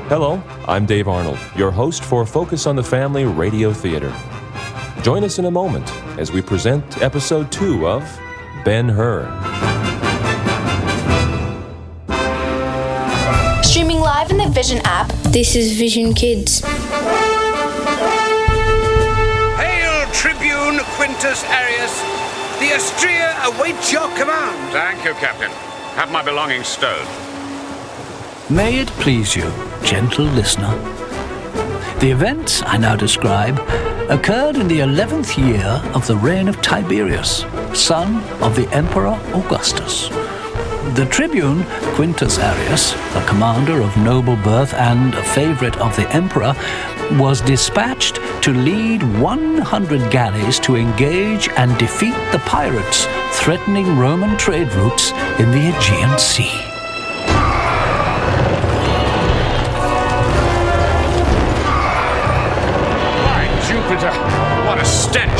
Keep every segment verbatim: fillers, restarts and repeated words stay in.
Hello, I'm Dave Arnold, your host for Focus on the Family Radio Theater. Join us in a moment as we present episode two of Ben-Hur. Streaming live in the Vision app. This is Vision Kids. Hail, Tribune Quintus Arrius! The Astrea awaits your command. Thank you, Captain. Have my belongings stowed. May it please you, gentle listener. The events I now describe occurred in the eleventh year of the reign of Tiberius, son of the Emperor Augustus. The Tribune Quintus Arrius, a commander of noble birth and a favorite of the emperor, was dispatched to lead one hundred galleys to engage and defeat the pirates threatening Roman trade routes in the Aegean Sea. What a stench!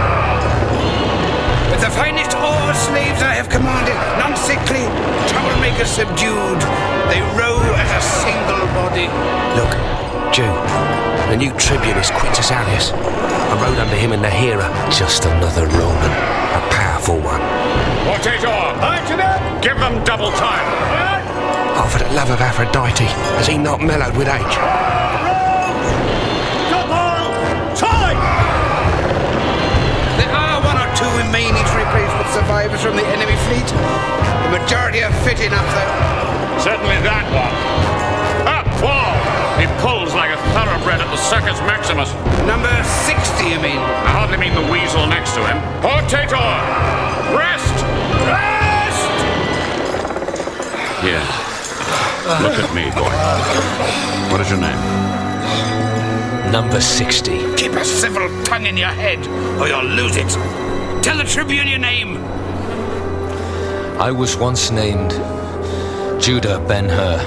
With the finest oar slaves I have commanded, none sickly, troublemakers subdued, they row as a single body. Look, Jew, the new tribune is Quintus Arrius. I rode under him in the Hera. Just another Roman, a powerful one. Potato! Give them double time! Oh, for the love of Aphrodite, has he not mellowed with age? Remaining replacement survivors from the enemy fleet. The majority are fit enough, though. Certainly that one. Up, wall! He pulls like a thoroughbred at the Circus Maximus. Number sixty, you mean? I hardly mean the weasel next to him. Potato! Rest! Rest! Here. Look at me, boy. What is your name? Number sixty. Keep a civil tongue in your head, or you'll lose it. Tell the Tribune your name. I was once named Judah Ben-Hur.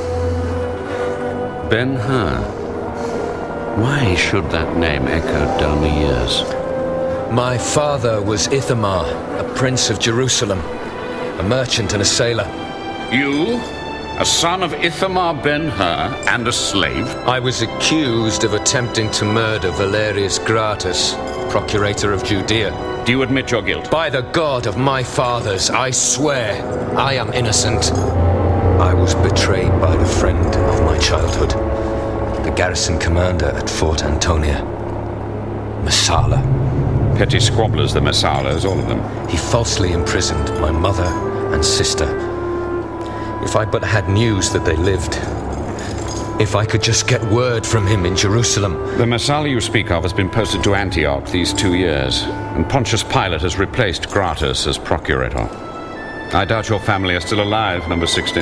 Ben-Hur? Why should that name echo down the years? My father was Ithamar, a prince of Jerusalem, a merchant and a sailor. You? A son of Ithamar Ben-Hur and a slave? I was accused of attempting to murder Valerius Gratus, procurator of Judea. Do you admit your guilt? By the God of my fathers, I swear I am innocent. I was betrayed by the friend of my childhood, the garrison commander at Fort Antonia, Messala. Petty squabblers, the Messalas, all of them. He falsely imprisoned my mother and sister. If I but had news that they lived, if I could just get word from him in Jerusalem. The Messala you speak of has been posted to Antioch these two years, and Pontius Pilate has replaced Gratus as procurator. I doubt your family are still alive, number sixty.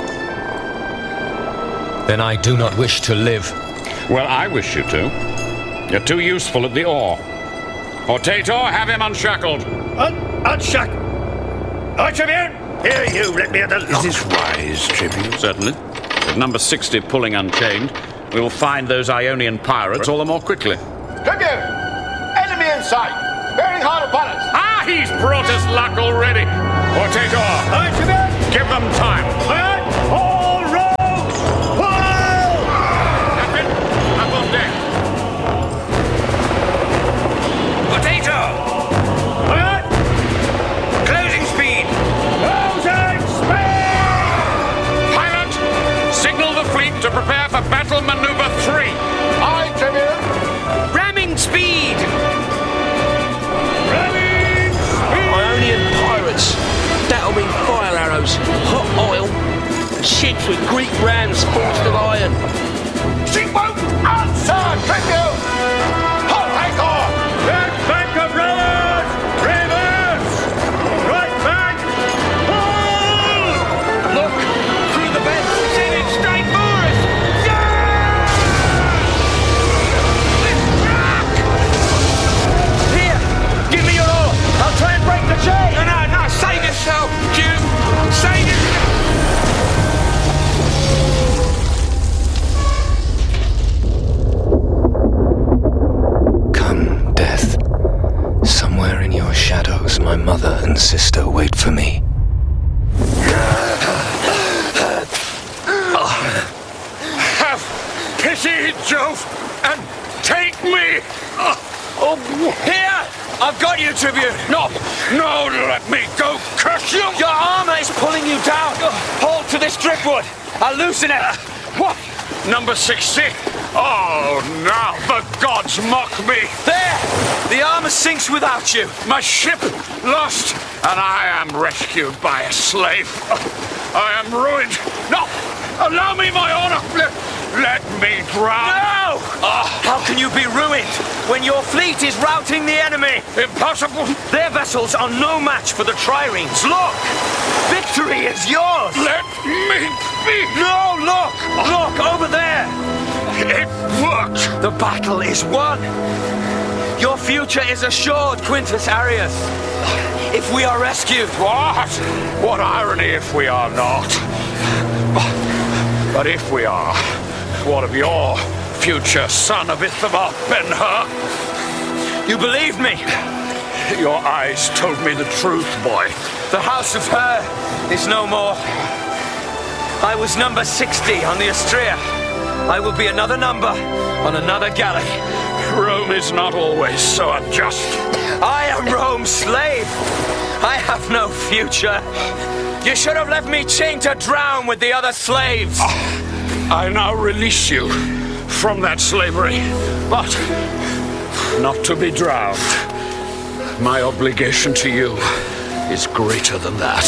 Then I do not wish to live. Well, I wish you to. You're too useful at the oar. Potato, have him unshackled. Un- unshackled? I Tribune! Here, you, let me at the lock. Is this wise, Tribune? Certainly. With number sixty pulling unchained, we will find those Ionian pirates all the more quickly. Tribune! Enemy in sight! Bearing hard upon us! Ah, he's brought us luck already! Potato! I Tribune! Give them time! Aye! All rows! Pull! Captain, up on deck! Potato! Aye! Closing speed! Closing speed! Pilot, signal the fleet to prepare for battle maneuver three! I Tribune! Ramming speed! Ramming speed! Ionian pirates. That'll mean fire arrows, hot oil, and ships with Greek rams forged of iron. She won't answer, Tribune! Hot anchor! Left bank of rowers! Reverse! Right bank! Pull! Look, through the bend. Send it straight for us! Here, give me your oar. I'll try and break the chain. No, no, no, save yourself, Jew! Save yourself! Come, death. Somewhere in your shadows, my mother and sister wait for me. Have Easy, Jove, and take me. Uh, Oh, here! I've got you, Tribune! no, no, let me go, curse you! Your armor is pulling you down! Hold to this driftwood! I'll loosen it! What? Number sixty? Oh, now the gods mock me. There! The armor sinks without you! My ship lost, and I am rescued by a slave. I am ruined. No, allow me my honor. Let, let me drown. No! Ah. How can you be ruined when your fleet is routing the enemy? Impossible. Their vessels are no match for the triremes. Look! Victory is yours! Let me be. No, look! Look, over there! It worked. The battle is won! Your future is assured, Quintus Arrius. If we are rescued. What? What irony if we are not. But if we are, what of your future, son of Ithamar Ben-Hur? You believe me? Your eyes told me the truth, boy. The House of Her is no more. I was number sixty on the Astrea. I will be another number on another galley. Rome is not always so unjust. I am Rome's slave. I have no future. You should have left me chained to drown with the other slaves. I now release you from that slavery, but not to be drowned. My obligation to you is greater than that.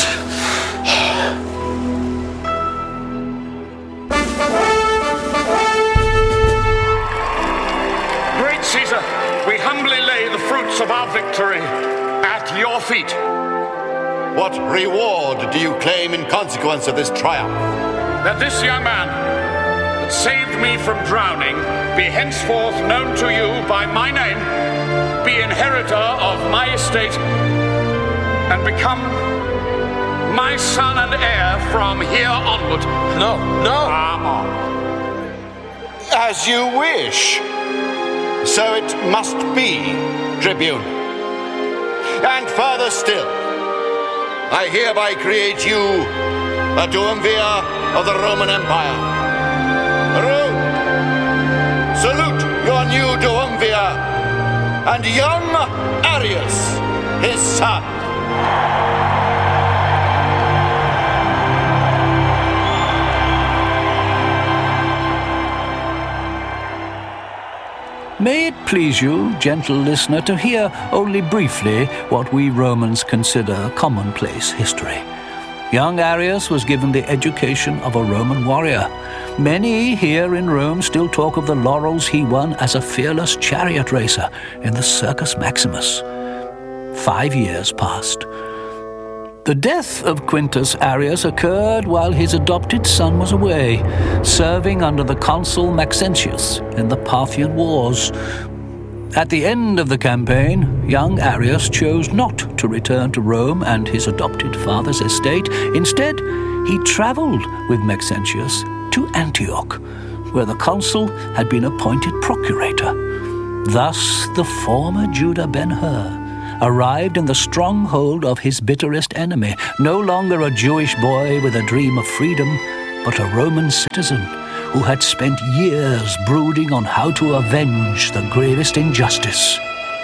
Great Caesar, we humbly lay the fruits of our victory at your feet. What reward do you claim in consequence of this triumph? That this young man that saved me from drowning be henceforth known to you by my name, be inheritor of my estate, and become my son and heir from here onward. No, no. Ah, As you wish. So it must be, Tribune. And further still, I hereby create you a duumvir of the Roman Empire. Rome, salute your new duumvir and young Arrius, his son. May it please you, gentle listener, to hear only briefly what we Romans consider commonplace history. Young Arrius was given the education of a Roman warrior. Many here in Rome still talk of the laurels he won as a fearless chariot racer in the Circus Maximus. Five years passed. The death of Quintus Arrius occurred while his adopted son was away, serving under the consul Maxentius in the Parthian Wars. At the end of the campaign, young Arrius chose not to return to Rome and his adopted father's estate. Instead, he traveled with Maxentius to Antioch, where the consul had been appointed procurator. Thus, the former Judah Ben-Hur arrived in the stronghold of his bitterest enemy, no longer a Jewish boy with a dream of freedom, but a Roman citizen who had spent years brooding on how to avenge the gravest injustice.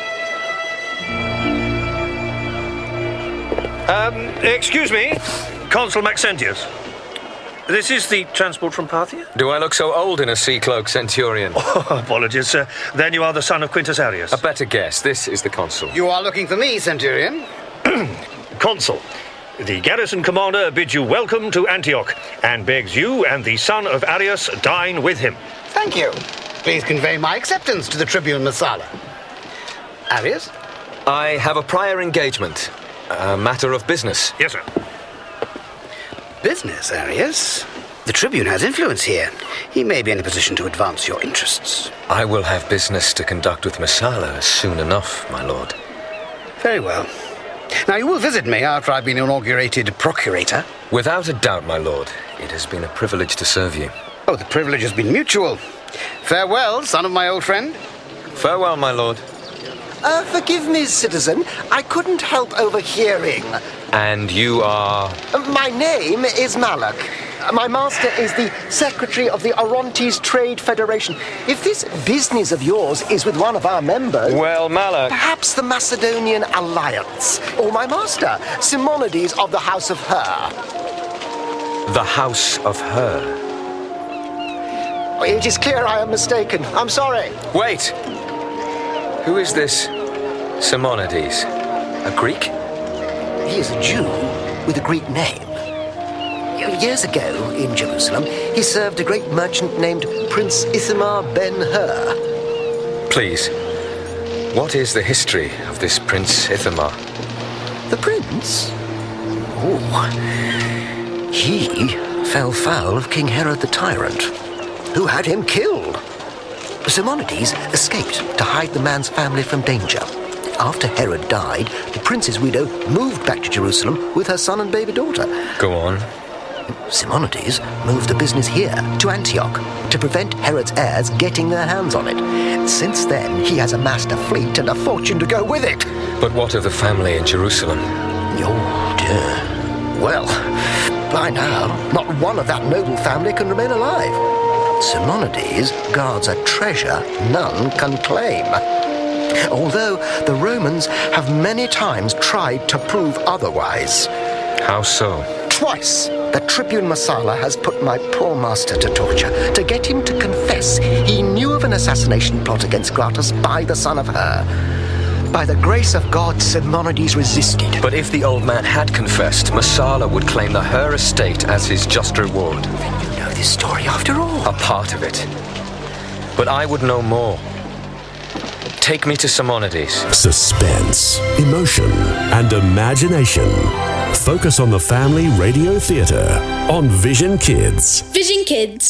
Um, excuse me, Consul Maxentius. This is the transport from Parthia? Do I look so old in a sea cloak, Centurion? Oh, apologies, sir. Then you are the son of Quintus Arrius. A better guess. This is the consul. You are looking for me, Centurion? Consul, the garrison commander bids you welcome to Antioch and begs you and the son of Arrius dine with him. Thank you. Please convey my acceptance to the Tribune Messala. Arrius? I have a prior engagement. A matter of business. Yes, sir. Business, Arrius? The Tribune has influence here. He may be in a position to advance your interests. I will have business to conduct with Messala soon enough, my lord. Very well. Now, you will visit me after I've been inaugurated procurator? Without a doubt, my lord. It has been a privilege to serve you. Oh, the privilege has been mutual. Farewell, son of my old friend. Farewell, my lord. Uh, forgive me, citizen. I couldn't help overhearing. And you are? My name is Malak. My master is the secretary of the Orontes Trade Federation. If this business of yours is with one of our members... Well, Malak... Perhaps the Macedonian Alliance. Or my master, Simonides of the House of Her. The House of Her. It is clear I am mistaken. I'm sorry. Wait! Who is this Simonides? A Greek? He is a Jew with a Greek name. Years ago, in Jerusalem, he served a great merchant named Prince Ithamar Ben-Hur. Please, what is the history of this Prince Ithamar? The prince? Oh, he fell foul of King Herod the Tyrant, who had him killed. Simonides escaped to hide the man's family from danger. After Herod died, the prince's widow moved back to Jerusalem with her son and baby daughter. Go on. Simonides moved the business here, to Antioch, to prevent Herod's heirs getting their hands on it. Since then, he has amassed a fleet and a fortune to go with it. But what of the family in Jerusalem? Oh, dear. Well, by now, not one of that noble family can remain alive. Simonides guards a treasure none can claim. Although the Romans have many times tried to prove otherwise. How so? Twice, the Tribune Messala has put my poor master to torture to get him to confess he knew of an assassination plot against Gratus by the son of Her. By the grace of God, Simonides resisted. But if the old man had confessed, Messala would claim the Her estate as his just reward. Then you know this story after all. A part of it. But I would know more. Take me to Simonides. Suspense, emotion, and imagination. Focus on the Family Radio Theatre on Vision Kids. Vision Kids.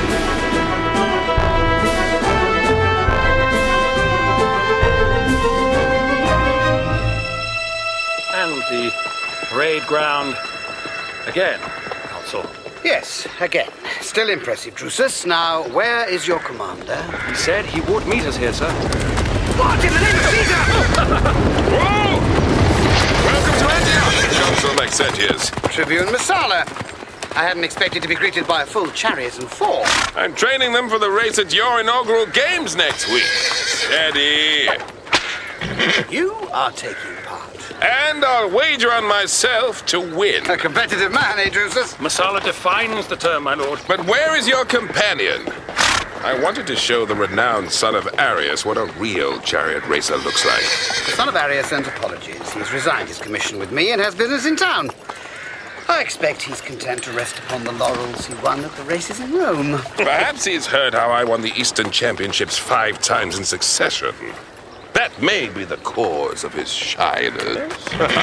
And the parade ground again, Consul. Yes, again. Still impressive, Drusus. Now, where is your commander? He said he would meet us here, sir. What in the name of Caesar? Whoa! Welcome to Antioch, Consul Maxentius. Tribune Messala. I hadn't expected to be greeted by a full chariot and four. I'm training them for the race at your inaugural games next week. Steady. You are taking part. And I'll wager on myself to win. A competitive man, eh, Drusus? Messala defines the term, my lord. But where is your companion? I wanted to show the renowned son of Arius what a real chariot racer looks like. The son of Arius sends apologies. He's resigned his commission with me and has business in town. I expect he's content to rest upon the laurels he won at the races in Rome. Perhaps he's heard how I won the Eastern Championships five times in succession. That may be the cause of his shyness.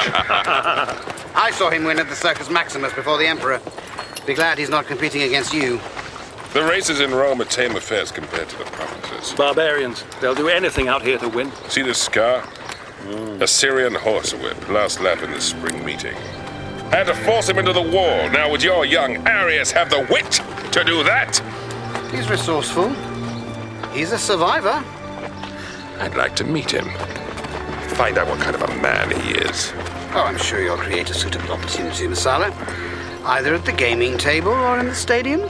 I saw him win at the Circus Maximus before the Emperor. Be glad he's not competing against you. The races in Rome are tame affairs compared to the provinces. Barbarians. They'll do anything out here to win. See this scar? Mm. A Syrian horsewhip, last lap in the spring meeting. Had to force him into the wall. Now would your young Arius have the wit to do that? He's resourceful. He's a survivor. I'd like to meet him. Find out what kind of a man he is. Oh, I'm sure you'll create a suitable opportunity, Messala. Either at the gaming table or in the stadium.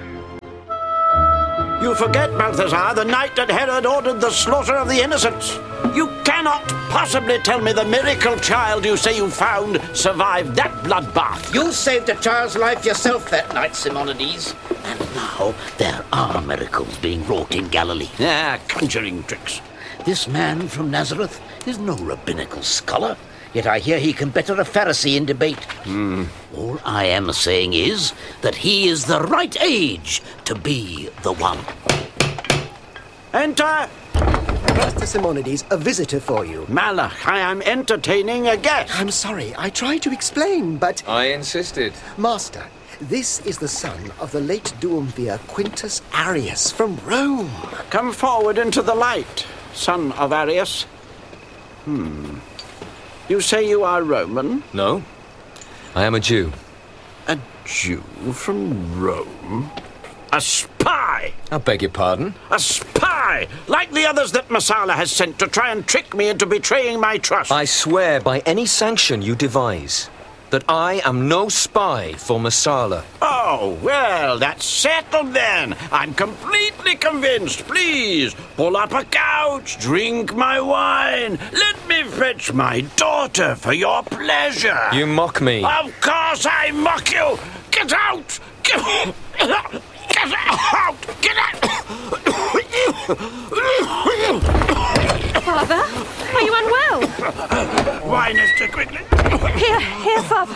You forget, Balthazar, the night that Herod ordered the slaughter of the innocents. You cannot possibly tell me the miracle child you say you found survived that bloodbath. You saved a child's life yourself that night, Simonides. And now there are miracles being wrought in Galilee. Ah, conjuring tricks. This man from Nazareth is no rabbinical scholar, yet I hear he can better a Pharisee in debate. Mm. All I am saying is that he is the right age to be the one. Enter! Master Simonides, a visitor for you. Malak, I am entertaining a guest. I'm sorry, I tried to explain, but... I insisted. Master, this is the son of the late Duumvir Quintus Arius from Rome. Come forward into the light, son of Arius. Hmm. You say you are Roman? No. I am a Jew. A Jew from Rome? A spy! I beg your pardon? A spy! Like the others that Messala has sent to try and trick me into betraying my trust. I swear by any sanction you devise. that I am no spy for Messala. Oh, well, that's settled then. I'm completely convinced. Please, pull up a couch, drink my wine. Let me fetch my daughter for your pleasure. You mock me. Of course I mock you. Get out! Get out! Get out! Get out! Father, are you unwell? Wine, Esther, quickly. Here, here, Father.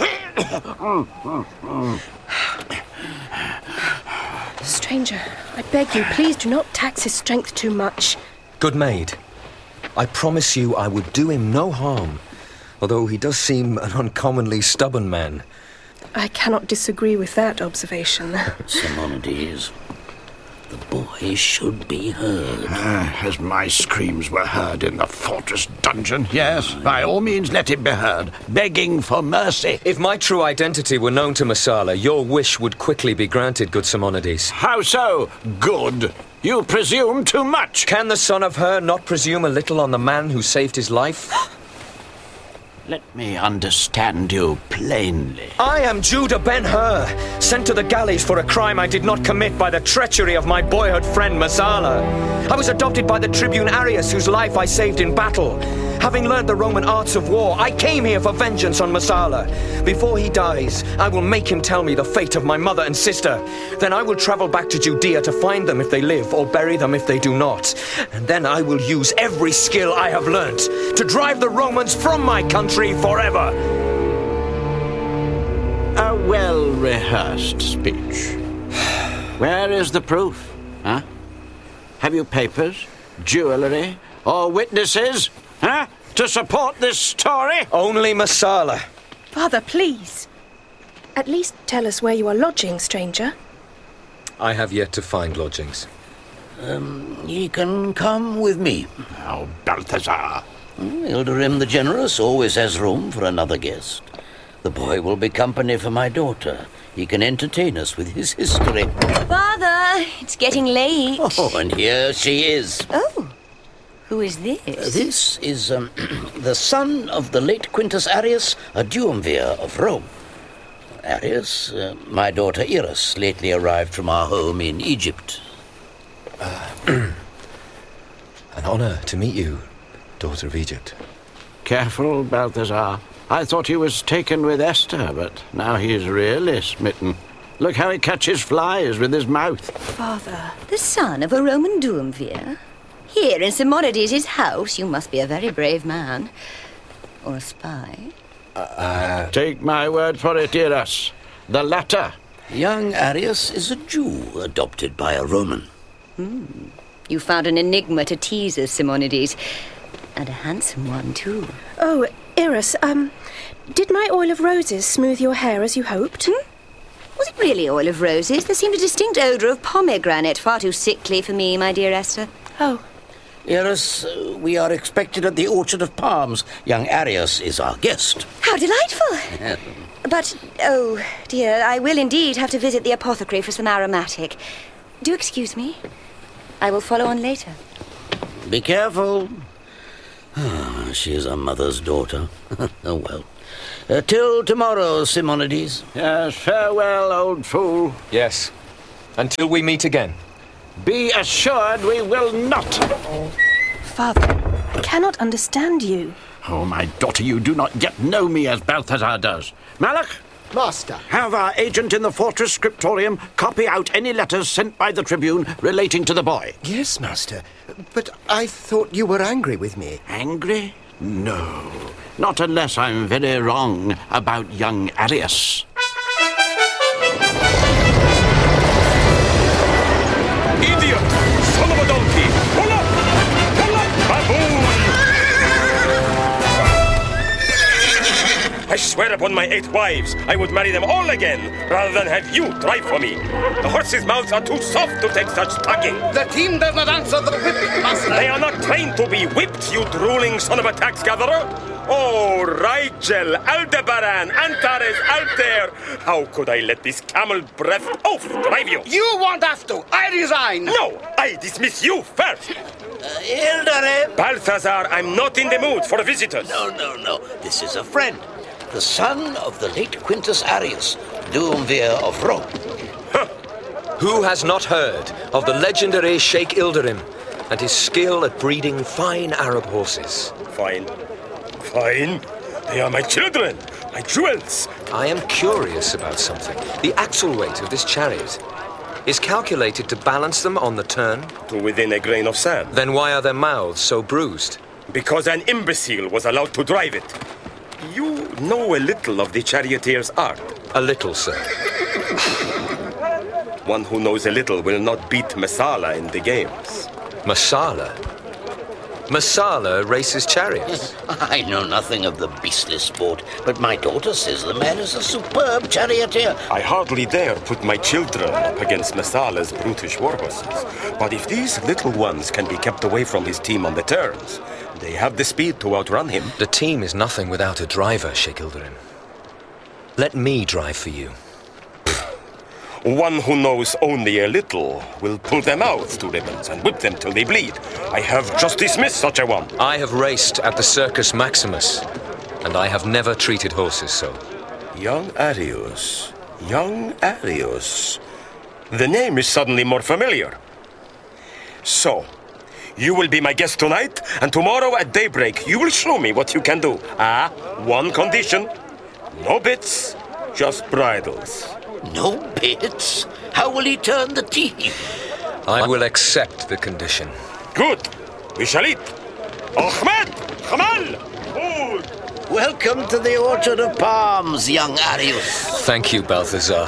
Stranger, I beg you, please do not tax his strength too much. Good maid, I promise you I would do him no harm, although he does seem an uncommonly stubborn man. I cannot disagree with that observation. Simonides, the boy should be heard. Ah, as my screams were heard in the fortress dungeon, yes, by all means let it be heard, begging for mercy. If my true identity were known to Messala, your wish would quickly be granted, good Simonides. How so, good? You presume too much. Can the son of Her not presume a little on the man who saved his life? Let me understand you plainly. I am Judah Ben-Hur, sent to the galleys for a crime I did not commit by the treachery of my boyhood friend Messala. I was adopted by the tribune Arius, whose life I saved in battle. Having learned the Roman arts of war, I came here for vengeance on Messala. Before he dies, I will make him tell me the fate of my mother and sister. Then I will travel back to Judea to find them if they live, or bury them if they do not. And then I will use every skill I have learnt to drive the Romans from my country forever. A well-rehearsed speech. Where is the proof, huh? Have you papers, jewellery, or witnesses, huh, to support this story? Only Messala. Father, please. At least tell us where you are lodging, stranger. I have yet to find lodgings. Um, ye can come with me. Oh, Balthazar. Ilderim the Generous always has room for another guest. The boy will be company for my daughter. He can entertain us with his history. Father, it's getting late. Oh, and here she is. Oh, who is this? Uh, this is um, the son of the late Quintus Arrius, a duumvir of Rome. Arrius, uh, my daughter Iris, lately arrived from our home in Egypt. Uh, an honor to meet you, daughter of Egypt. Careful, Balthazar. I thought he was taken with Esther, but now he's really smitten. Look how he catches flies with his mouth. Father, the son of a Roman duumvir? Here in Simonides' house, you must be a very brave man. Or a spy. Uh, Take my word for it, Iris. The latter. Young Arrius is a Jew adopted by a Roman. Hmm. You found an enigma to tease us, Simonides. And a handsome one, too. Oh, Iris, um, did my oil of roses smooth your hair as you hoped? Hmm? Was it really oil of roses? There seemed a distinct odour of pomegranate, far too sickly for me, my dear Esther. Oh. Iris, uh, we are expected at the Orchard of Palms. Young Arrius is our guest. How delightful! But, oh, dear, I will indeed have to visit the apothecary for some aromatic. Do excuse me. I will follow on later. Be careful. Ah, she is a mother's daughter. Oh, well. Uh, till tomorrow, Simonides. Yes, farewell, old fool. Yes. Until we meet again. Be assured we will not. Father, I cannot understand you. Oh, my daughter, you do not yet know me as Balthazar does. Malak? Master. Have our agent in the fortress scriptorium copy out any letters sent by the Tribune relating to the boy. Yes, Master. But I thought you were angry with me. Angry? No. Not unless I'm very wrong about young Arrius. Idiot! Son of a donkey! Pull up! Pull up, baboon! I swear upon my eight wives, I would marry them all again, rather than have you drive for me. The horses' mouths are too soft to take such tugging. The team does not answer the whipping, Master. They are not trained to be whipped, you drooling son of a tax gatherer. Oh, Rigel, Aldebaran, Antares, Altair. How could I let this camel breath oath drive you? You won't have to. I resign. No, I dismiss you first. Uh, Ilderim. Balthazar, I'm not in the mood for visitors. No, no, no. This is a friend. the son of the late Quintus Arrius, Duumvir of Rome. Who has not heard of the legendary Sheikh Ilderim and his skill at breeding fine Arab horses? Fine. Fine? They are my children, my jewels. I am curious about something. The axle weight of this chariot is calculated to balance them on the turn? To within a grain of sand. Then why are their mouths so bruised? Because an imbecile was allowed to drive it. You know a little of the charioteer's art. A little, sir. One who knows a little will not beat Messala in the games. Messala? Messala races chariots. I know nothing of the beastly sport, but my daughter says the man is a superb charioteer. I hardly dare put my children up against Messala's brutish war horses. But if these little ones can be kept away from his team on the turns, they have the speed to outrun him. The team is nothing without a driver, Sheikh Ilderim. Let me drive for you. One who knows only a little will pull their mouths to ribbons and whip them till they bleed. I have just dismissed such a one. I have raced at the Circus Maximus, and I have never treated horses so. Young Arrius. Young Arrius. The name is suddenly more familiar. So, you will be my guest tonight, and tomorrow at daybreak you will show me what you can do. Ah, one condition. No bits, just bridles. No bits? How will he turn the team? I will accept the condition. Good. We shall eat. Ahmed! Kamal! Food! Welcome to the Orchard of Palms, young Arrius. Thank you, Balthazar.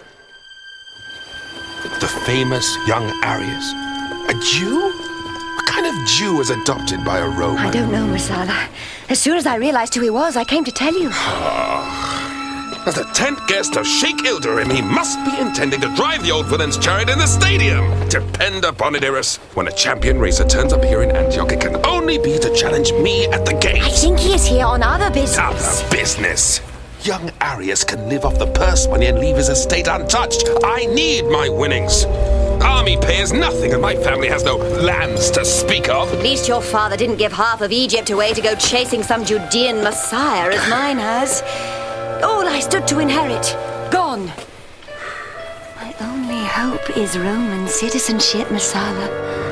The famous young Arrius. A Jew? What kind of Jew is adopted by a Roman? I don't know, Messala. As soon as I realized who he was, I came to tell you. As the tenth guest of Sheikh Ilderim, he must be intending to drive the old villain's chariot in the stadium. Depend upon it, Iris. When a champion racer turns up here in Antioch, it can only be to challenge me at the gate. I think he is here on other business. Other business? Young Arrius can live off the purse money and leave his estate untouched. I need my winnings. Army pay is nothing, and my family has no lands to speak of. At least your father didn't give half of Egypt away to go chasing some Judean messiah, as mine has. All I stood to inherit, gone. My only hope is Roman citizenship, Messala.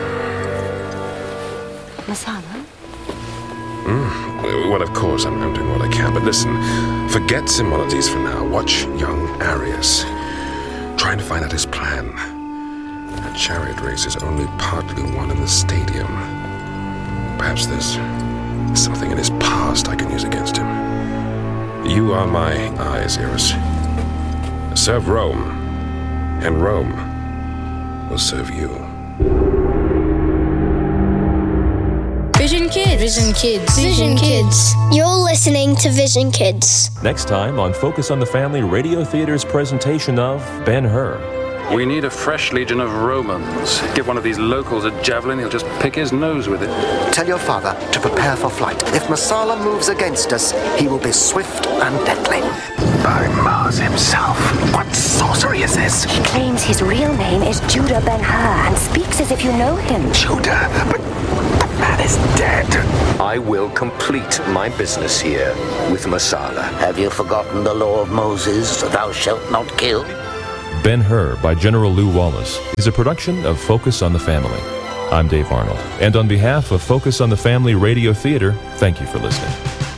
Messala? Mm, well, of course, I'm, I'm doing what I can, but listen, forget Simonides for now. Watch young Arrius. Trying to find out his plan. A chariot race is only partly won in the stadium. Perhaps there's something in his past I can use against him. You are my eyes, Iris. Serve Rome, and Rome will serve you. Vision Kids. Vision Kids. Vision Kids. You're listening to Vision Kids. Next time on Focus on the Family Radio Theater's presentation of Ben-Hur. We need a fresh legion of Romans. Give one of these locals a javelin, he'll just pick his nose with it. Tell your father to prepare for flight. If Messala moves against us, he will be swift and deadly. By Mars himself. What sorcery is this? He claims his real name is Judah Ben-Hur and speaks as if you know him. Judah? But the man is dead. I will complete my business here with Messala. Have you forgotten the law of Moses, thou shalt not kill? Ben-Hur by General Lew Wallace is a production of Focus on the Family. I'm Dave Arnold, and on behalf of Focus on the Family Radio Theater, thank you for listening.